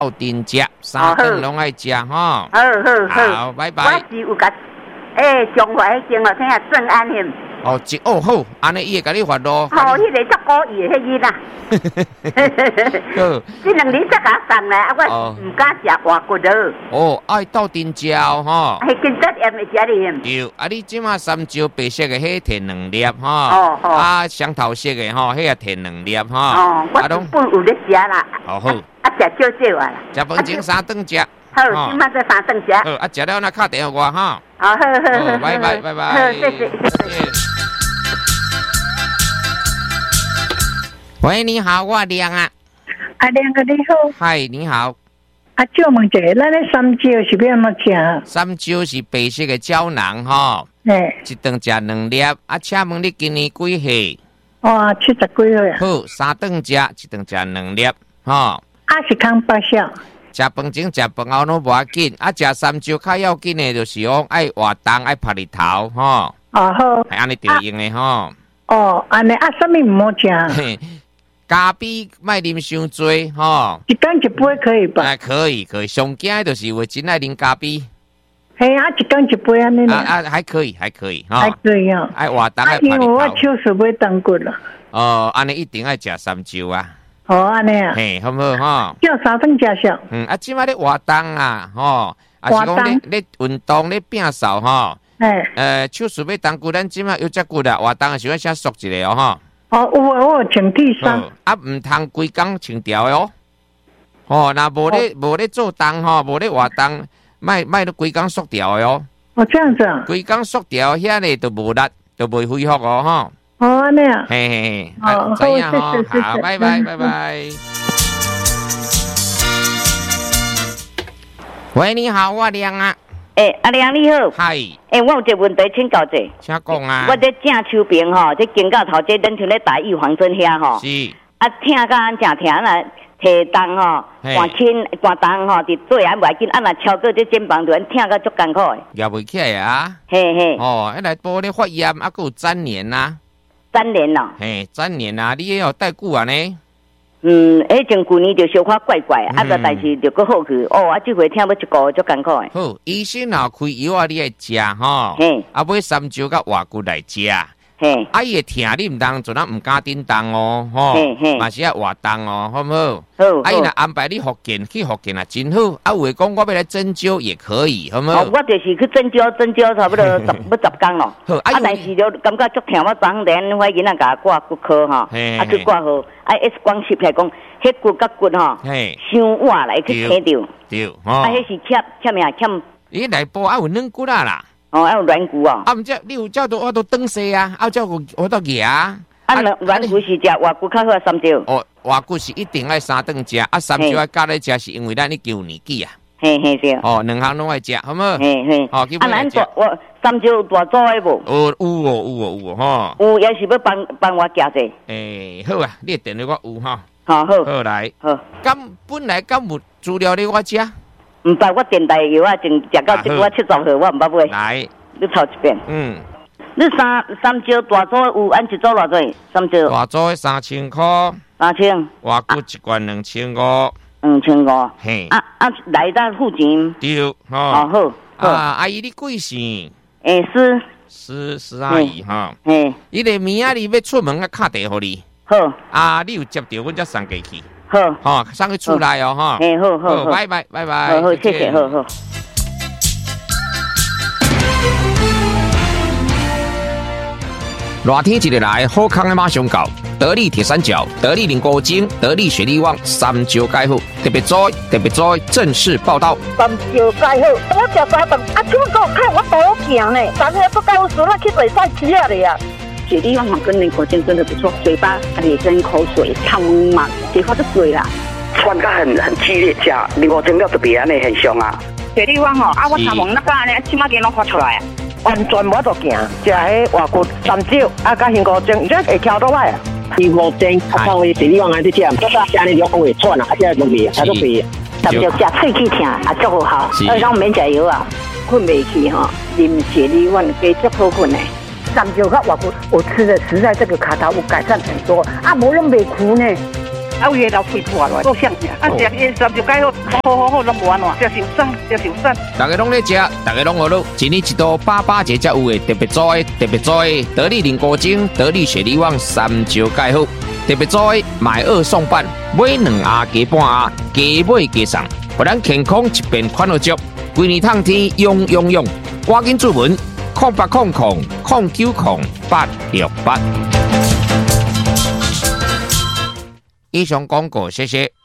到阵食，三顿拢爱食吼。好，拜拜。 我是有甲中华迄间哦，听下正安县。 哦，好，安尼伊会甲你发咯。 哦，迄个足古意的迄囡仔。好，这2年才甲送来，我唔敢食外骨了。 哦，爱到阵食吼。 系经济盐会食哩。 对，你即马三椒白色的迄摕2粒吼。哦。香桃色的吼，迄也摕2粒吼。 哦，我都不有咧食啦。 好。 食少少啊啦。 食饭前3顿食。 好，今晚再3顿食。 好，食了那敲电话我哈。 好， 拜拜。 好，谢谢。 喂，你好，我亮啊。 亮哥你好。 嗨，你好。 借问一下，咱的三椒是要安怎吃？ 三椒是白色的胶囊吼。一顿食2粒。请问你今年几岁 ？70几岁啊。 好，3顿食，一顿食2粒吼。 是康八效。 食饭前食饭后拢无要紧，食三椒较要紧的，就是讲爱活动爱晒日头吼。 好。 系安尼对用的吼。 安尼什么唔好食？ 咖啡莫啉伤多吼。 一天1杯可以吧？ 可以，上惊就是我真爱啉咖啡。 一天1杯安尼啦。 还可以哈。还可以哦。 爱活动爱晒日头。 因为我手是要长骨啦。 安尼一定爱食三椒啊。 安尼啊。 嘿，好不好哈？ 叫3顿食上。 即摆咧活动啊，吼，是讲咧运动咧摒扫吼。手术要长骨，咱即摆有只骨啦，活动的时候先缩一个哦，吼。 我穿 T 恤。 唔通规工穿条的哦。那无咧做动吼，无咧活动，卖都规工缩条的哦。 这样子啊。 规工缩条，遐咧都无力，都袂恢复哦，吼。 安尼啊。 嘿，知影吼，好，拜拜。喂，你好，我亮啊。 阿亮你好。 嗨。 我有一个问题请教者。 请讲啊。 我在正手边吼，这经到头这咱像咧打预防针遐吼。 是。 听到安正听啦，提重吼，寒重吼，伫做还袂紧，若超过这肩膀就听到足艰苦的。 也袂起来啊。 嘿。 来玻璃发炎，还有粘连呐。 粘连咯。 粘连啊，你也有带久啊呢？ 迄前旧年就小可怪怪，个但是就搁好去。这回听要1个月足艰苦的。 好，医生若开药啊，你爱食吼。买三椒甲活骨来食。伊会疼，你唔当做咱唔敢叮当哦，吼。嘛是要活动哦，好唔好？ 好。伊若安排你复健，去复健啊，真好。有诶讲我要来针灸也可以，好唔好？ 我就是去针灸差不多10工咯。好。但是就感觉足疼，我昨天我囡仔甲挂骨科吼，去挂号，X 光翕来讲，迄骨甲骨吼，伤活来去睇着。 对。 迄是欠咩？ 伊内部有软骨啦。 还有软骨哦。 唔只，你有叫到我都断势啊，叫我都牙。 软骨是食活骨较好三椒。 活骨是一定爱3顿食，三椒爱加来食，是因为咱你旧年纪啊。 对。 2项拢爱食，好唔好？ 基本来食。我三椒大做的无？ 有吼。 有也是要帮我夹者。 好啊，你电话我有哈。 好。 好来。好。本来有资料你我食。 唔捌，我电台药正食到我70岁，我唔捌买。 来， 你抄一遍。你三椒大组有按一组偌济？三椒大组3000块。 3000。 活骨一罐2500。 2500。 嘿。 来咱付钱。 对。 好。 阿姨你贵姓？施阿姨哈。嘿。伊个明仔日要出门，敲电话你。 好。 你有接到，阮才送过去。 好， 送去厝内哦，哈。 好， 拜拜。 好，谢谢，好。 热天一日来，好康的马上到。得力铁三角、得力凝固精、得力雪力旺三椒解好，特别在正式报道。 三椒解好，我食3顿，怎么给我看我多行呢？三下不告诉我去比赛吃了呀。雪力旺跟凝固精真的不错，嘴巴也跟口水汤满，结果就醉了。 喘得很激烈，吃凝固精了特别安尼很凶啊。 雪力旺我头毛那个安尼，起码给我发出来啊。完全无得行，食迄活骨三椒甲凝固精，这会翘倒来啊。 凝固精靠位雪力旺安尼吃，吃安尼就会喘啊，现在都袂，还都袂。 三椒食喙齿疼足好好，咱免食药啊，困袂去哈，啉雪力旺加足好困的。三椒和活骨，我吃的实在这个卡头有改善很多，无拢袂苦呢。 啊，有个老气破落，够香呀！啊，食伊三就解好，拢无安怎，食受瘦。 大家拢咧食，大家拢学到，一年一度88节才有诶特别做的得力灵果精、得力雪梨旺3招解好，特别做的买2送半，买2盒加半盒，加买加送，互咱健康一边款好足，规年通天用，赶紧注文0800090868。以上广告，谢谢。